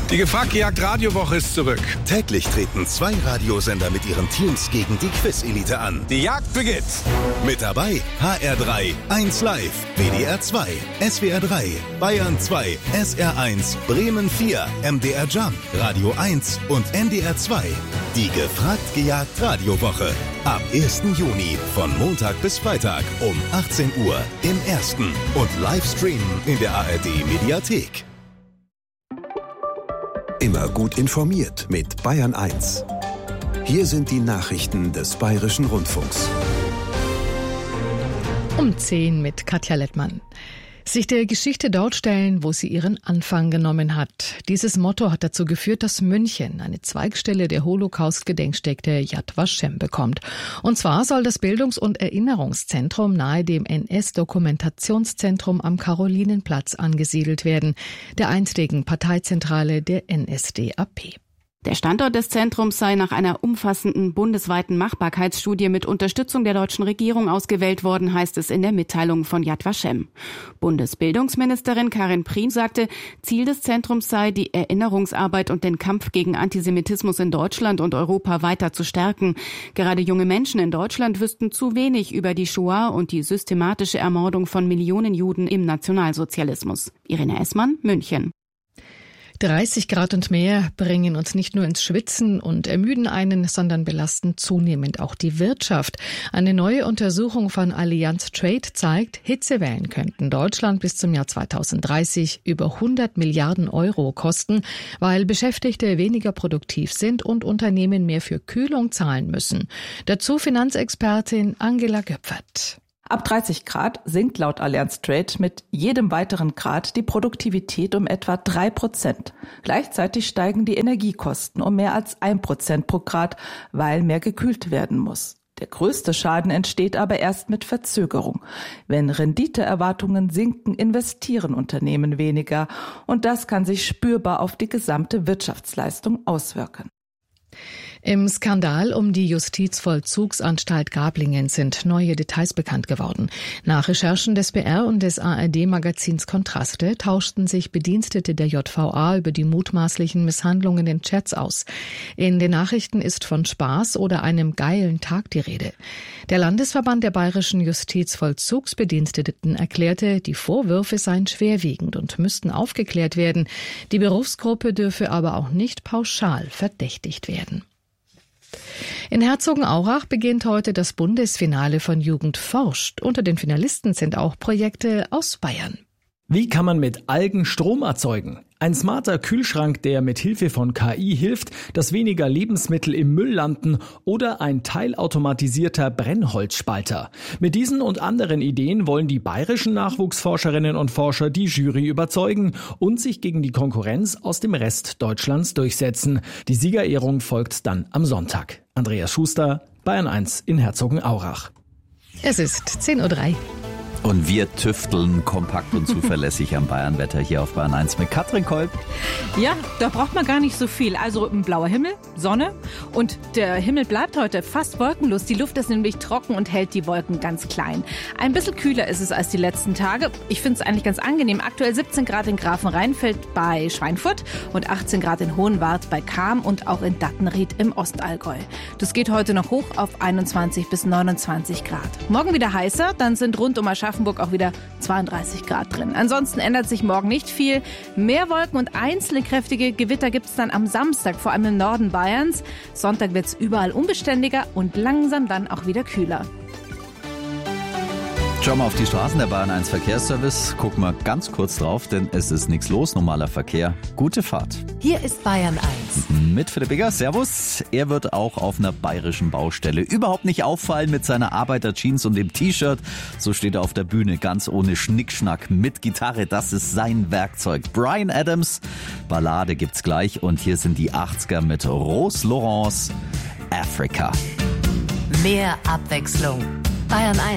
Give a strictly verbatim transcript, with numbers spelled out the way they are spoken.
Die Gefragt-Gejagt-Radiowoche ist zurück. Täglich treten zwei Radiosender mit ihren Teams gegen die Quiz-Elite an. Die Jagd beginnt. Mit dabei H R drei, eins Live, W D R zwei, S W R drei, Bayern zwei, S R eins, Bremen vier, M D R Jump, Radio eins und N D R zwei. Die Gefragt-Gejagt-Radiowoche. Ab ersten Juni von Montag bis Freitag um achtzehn Uhr im Ersten und Livestream in der A R D-Mediathek. Immer gut informiert mit Bayern eins. Hier sind die Nachrichten des Bayerischen Rundfunks. Um zehn mit Katja Lettmann. Sich der Geschichte dort stellen, wo sie ihren Anfang genommen hat. Dieses Motto hat dazu geführt, dass München eine Zweigstelle der Holocaust-Gedenkstätte Yad Vashem bekommt. Und zwar soll das Bildungs- und Erinnerungszentrum nahe dem N S-Dokumentationszentrum am Karolinenplatz angesiedelt werden, der einstigen Parteizentrale der N S D A P. Der Standort des Zentrums sei nach einer umfassenden bundesweiten Machbarkeitsstudie mit Unterstützung der deutschen Regierung ausgewählt worden, heißt es in der Mitteilung von Yad Vashem. Bundesbildungsministerin Karin Prien sagte, Ziel des Zentrums sei, die Erinnerungsarbeit und den Kampf gegen Antisemitismus in Deutschland und Europa weiter zu stärken. Gerade junge Menschen in Deutschland wüssten zu wenig über die Shoah und die systematische Ermordung von Millionen Juden im Nationalsozialismus. Irene Essmann, München. dreißig Grad und mehr bringen uns nicht nur ins Schwitzen und ermüden einen, sondern belasten zunehmend auch die Wirtschaft. Eine neue Untersuchung von Allianz Trade zeigt, Hitzewellen könnten Deutschland bis zum Jahr zweitausenddreißig über hundert Milliarden Euro kosten, weil Beschäftigte weniger produktiv sind und Unternehmen mehr für Kühlung zahlen müssen. Dazu Finanzexpertin Angela Göpfert. Ab dreißig Grad sinkt laut Allianz Trade mit jedem weiteren Grad die Produktivität um etwa drei Prozent. Gleichzeitig steigen die Energiekosten um mehr als ein Prozent pro Grad, weil mehr gekühlt werden muss. Der größte Schaden entsteht aber erst mit Verzögerung. Wenn Renditeerwartungen sinken, investieren Unternehmen weniger und das kann sich spürbar auf die gesamte Wirtschaftsleistung auswirken. Im Skandal um die Justizvollzugsanstalt Gablingen sind neue Details bekannt geworden. Nach Recherchen des B R und des A R D-Magazins Kontraste tauschten sich Bedienstete der J V A über die mutmaßlichen Misshandlungen in Chats aus. In den Nachrichten ist von Spaß oder einem geilen Tag die Rede. Der Landesverband der bayerischen Justizvollzugsbediensteten erklärte, die Vorwürfe seien schwerwiegend und müssten aufgeklärt werden. Die Berufsgruppe dürfe aber auch nicht pauschal verdächtigt werden. In Herzogenaurach beginnt heute das Bundesfinale von Jugend forscht. Unter den Finalisten sind auch Projekte aus Bayern. Wie kann man mit Algen Strom erzeugen? Ein smarter Kühlschrank, der mit Hilfe von K I hilft, dass weniger Lebensmittel im Müll landen, oder ein teilautomatisierter Brennholzspalter. Mit diesen und anderen Ideen wollen die bayerischen Nachwuchsforscherinnen und Forscher die Jury überzeugen und sich gegen die Konkurrenz aus dem Rest Deutschlands durchsetzen. Die Siegerehrung folgt dann am Sonntag. Andreas Schuster, Bayern eins in Herzogenaurach. Es ist zehn Uhr drei. Und wir tüfteln kompakt und zuverlässig am Bayernwetter hier auf Bayern eins mit Katrin Kolb. Ja, da braucht man gar nicht so viel. Also ein blauer Himmel, Sonne und der Himmel bleibt heute fast wolkenlos. Die Luft ist nämlich trocken und hält die Wolken ganz klein. Ein bisschen kühler ist es als die letzten Tage. Ich finde es eigentlich ganz angenehm. Aktuell siebzehn Grad in Grafenrheinfeld bei Schweinfurt und achtzehn Grad in Hohenwart bei Cham und auch in Dattenried im Ostallgäu. Das geht heute noch hoch auf einundzwanzig bis neunundzwanzig Grad. Morgen wieder heißer, dann sind rund um Aschaffenburg auch wieder zweiunddreißig Grad drin. Ansonsten ändert sich morgen nicht viel. Mehr Wolken und einzelne kräftige Gewitter gibt es dann am Samstag, vor allem im Norden Bayerns. Sonntag wird es überall unbeständiger und langsam dann auch wieder kühler. Schauen wir auf die Straßen der Bayern eins Verkehrsservice. Gucken wir ganz kurz drauf, denn es ist nichts los. Normaler Verkehr. Gute Fahrt. Hier ist Bayern eins. Mit Philipp Bigger. Servus. Er wird auch auf einer bayerischen Baustelle überhaupt nicht auffallen mit seiner Arbeiterjeans und dem T-Shirt. So steht er auf der Bühne, ganz ohne Schnickschnack, mit Gitarre. Das ist sein Werkzeug. Bryan Adams. Ballade gibt's gleich. Und hier sind die achtziger mit Rose Laurence. Africa. Mehr Abwechslung. Bayern eins.